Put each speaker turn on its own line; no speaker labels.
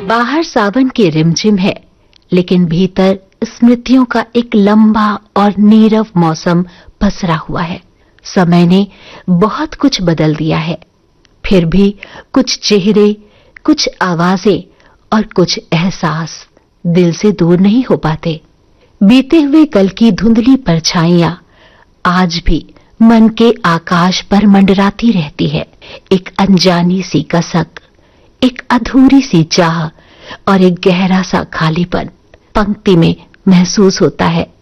बाहर सावन की रिमझिम है, लेकिन भीतर स्मृतियों का एक लंबा और नीरव मौसम पसरा हुआ है। समय ने बहुत कुछ बदल दिया है, फिर भी कुछ चेहरे, कुछ आवाजें और कुछ एहसास दिल से दूर नहीं हो पाते। बीते हुए कल की धुंधली परछाइयां आज भी मन के आकाश पर मंडराती रहती है। एक अनजानी सी कसक, एक अधूरी सी चाह और एक गहरा सा खालीपन पंक्ति में महसूस होता है।